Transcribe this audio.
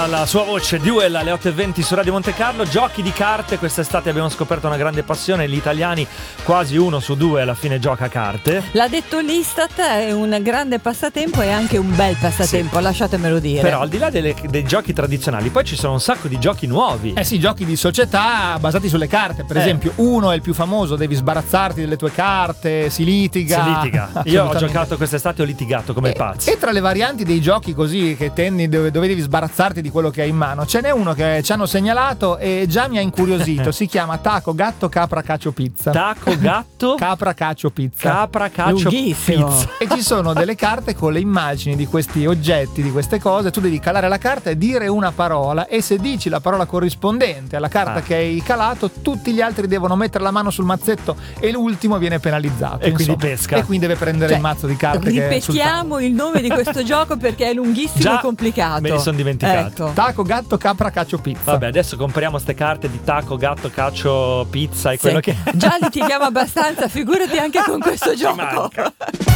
dalla sua voce Duel alle 8:20 su Radio Monte Carlo. Giochi di carte, quest'estate abbiamo scoperto una grande passione, gli italiani quasi 1 su 2 alla fine gioca a carte. L'ha detto l'Istat, è un grande passatempo e anche un bel passatempo, sì. Lasciatemelo dire. Però al di là dei giochi tradizionali, poi ci sono un sacco di giochi nuovi. Sì, giochi di società basati sulle carte. Per esempio, uno è il più famoso, devi sbarazzarti delle tue carte, si litiga. Io ho giocato quest'estate, ho litigato come pazzo. E tra le varianti dei giochi così che tendi, dove devi sbarazzarti di quello che hai in mano, ce n'è uno che ci hanno segnalato e già mi ha incuriosito. Si chiama Taco, Gatto, Capra, Cacio, Pizza. Taco, gatto, Capra, Cacio, Pizza. Capra, Cacio, Pizza. E ci sono delle carte con le immagini di questi oggetti, di queste cose. Tu devi calare la carta e dire una parola, e se dici la parola corrispondente alla carta che hai calato, tutti gli altri devono mettere la mano sul mazzetto e l'ultimo viene penalizzato. E quindi pesca. E quindi deve prendere il mazzo di carte. Ripetiamo il nome di questo gioco perché è lunghissimo e complicato. Me li sono dimenticato. Ecco. Taco, Gatto, Capra, Cacio, Pizza. Vabbè, adesso compriamo ste carte di Taco, Gatto, Cacio, Pizza e quello che... Già litighiamo abbastanza, figurati anche con questo gioco.